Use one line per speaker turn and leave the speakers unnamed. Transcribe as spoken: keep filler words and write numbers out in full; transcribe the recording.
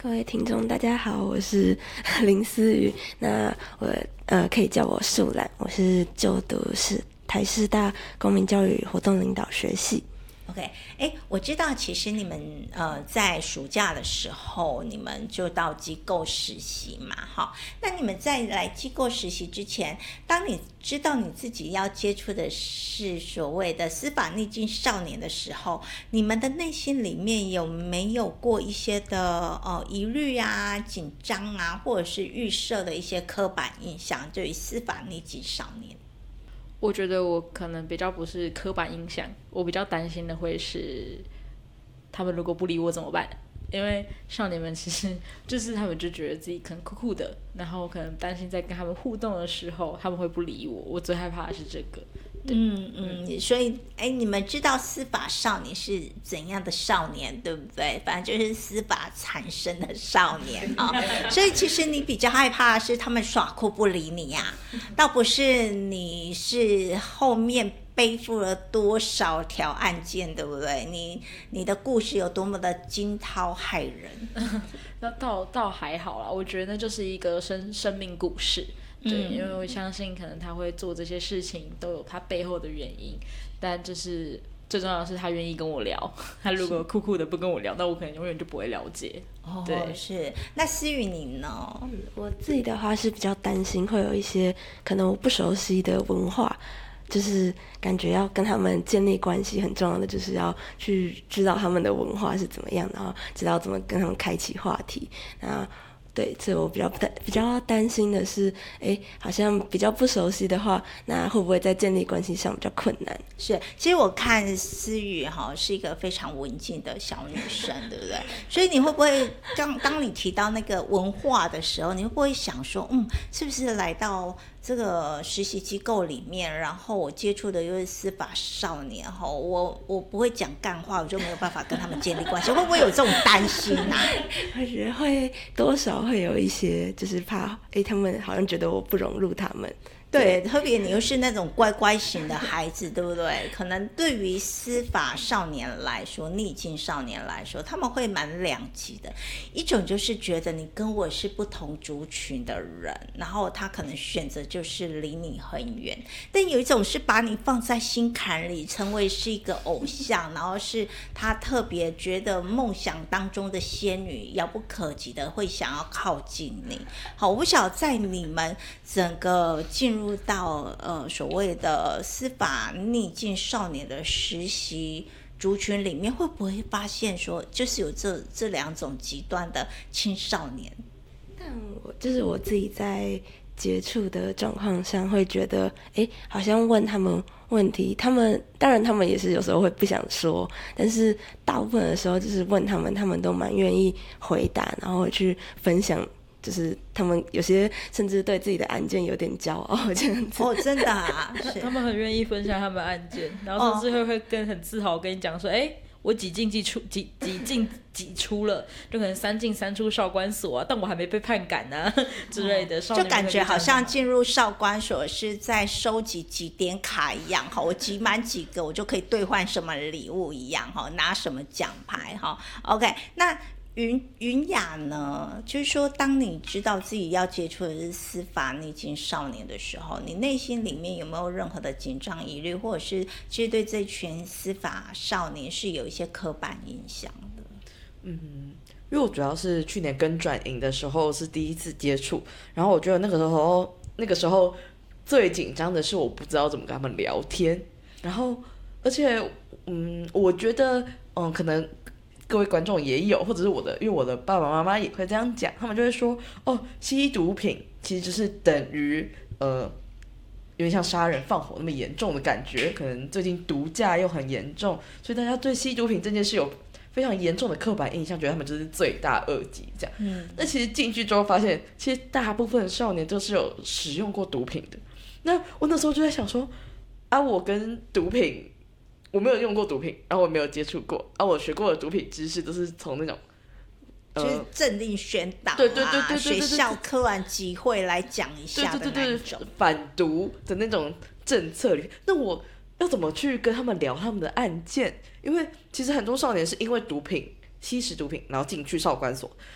各位听众，大家好，我是林思雨。那我呃可以叫我树懒，我是就读是台师大公民教育活动领导学系。
OK， 哎，我知道，其实你们呃在暑假的时候，你们就到机构实习嘛，哈。那你们在来机构实习之前，当你知道你自己要接触的是所谓的司法逆境少年的时候，你们的内心里面有没有过一些的呃疑虑啊、紧张啊，或者是预设的一些刻板印象，对于司法逆境少年？
我觉得我可能比较不是刻板印象，我比较担心的会是他们如果不理我怎么办？因为少年们其实就是他们就觉得自己可能酷酷的，然后可能担心在跟他们互动的时候他们会不理我，我最害怕的是这个。
嗯嗯，所以哎，你们知道司法少年是怎样的少年，对不对？反正就是司法产生的少年啊、哦。所以其实你比较害怕的是他们耍酷不理你呀、啊，倒不是你是后面背负了多少条案件，对不对？你你的故事有多么的惊涛骇人？
那倒倒还好啦，我觉得那就是一个生生命故事。对，因为我相信可能他会做这些事情都有他背后的原因，但就是最重要的是他愿意跟我聊。他如果酷酷的不跟我聊，那我可能永远就不会了解。
哦，
对，
是。那思雨你呢？
嗯，我自己的话是比较担心会有一些可能我不熟悉的文化，就是感觉要跟他们建立关系很重要的就是要去知道他们的文化是怎么样，然后知道怎么跟他们开启话题。那对，所以我比较担比较担心的是，哎，好像比较不熟悉的话，那会不会在建立关系上比较困难？
是，其实我看思雨哈是一个非常文静的小女生，对不对？所以你会不会当当你提到那个文化的时候，你会不会想说，嗯，是不是来到这个实习机构里面，然后我接触的又是司法少年哈，我我不会讲干话，我就没有办法跟他们建立关系，会不会有这种担心啊？
我觉得会多少会有一些，就是怕，哎，他们好像觉得我不融入他们。
对，特别你又是那种乖乖型的孩子，对不对？可能对于司法少年来说，逆境少年来说，他们会蛮两极的。一种就是觉得你跟我是不同族群的人，然后他可能选择就是离你很远。但有一种是把你放在心坎里，成为是一个偶像，然后是他特别觉得梦想当中的仙女，遥不可及的，会想要靠近你。好，我不晓得在你们整个进入到呃所谓的司法逆境少年的实习族群里面，会不会发现说就是有这这两种极端的青少年？
但我就是我自己在接触的状况上会觉得，哎，好像问他们问题，他们当然他们也是有时候会不想说，但是大部分的时候就是问他们，他们都蛮愿意回答，然后去分享。就是他们有些甚至对自己的案件有点骄傲这样子。
哦，真的啊，是
他们很愿意分享他们案件，然后甚至会会跟很自豪跟你讲说，哎、欸，我几进几出，几几进几出了，就可能三进三出少管所啊，但我还没被判赶啊之类的。
就感觉好像进入少管所是在收集集点卡一样哈，我集满几个我就可以兑换什么礼物一样哈，拿什么奖牌哈。OK， 那。云云雅呢，就是说当你知道自己要接触的是司法逆境少年的时候，你内心里面有没有任何的紧张疑虑，或者是其实对这群司法少年是有一些刻板印象的？
嗯，因为我主要是去年跟转营的时候是第一次接触，然后我觉得那个时候那个时候最紧张的是我不知道怎么跟他们聊天，然后而且嗯，我觉得嗯可能各位观众也有，或者是我的，因为我的爸爸妈妈也会这样讲，他们就会说，哦，吸毒品其实就是等于呃，有点像杀人放火那么严重的感觉，可能最近毒驾又很严重，所以大家对吸毒品这件事有非常严重的刻板印象，觉得他们就是罪大恶极这样。嗯，那其实进去之后发现，其实大部分的少年都是有使用过毒品的。那我那时候就在想说，啊，我跟毒品。我没有用过毒品，然后我没有接触过，啊，我学过的毒品知识都是从那种，
呃、就是政令宣导啊，
对对对对
学校科完集会来讲一下的那种，对对对对，
反毒的那种政策里。那我要怎么去跟他们聊他们的案件？因为其实很多少年是因为毒品吸食毒品，然后进去少管所，